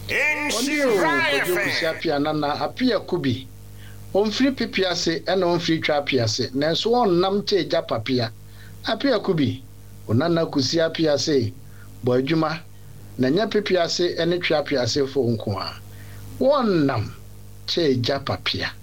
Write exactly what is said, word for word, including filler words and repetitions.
Kusia pia na na apia kubi. Omfiri pipiase ena omfiri twa piase. Nanso on nam che ja papia. Apia kubi. Onana kusia piase. Bo adwuma na nya pipiase ene twa piase fo nko a. Won nam che ja papia.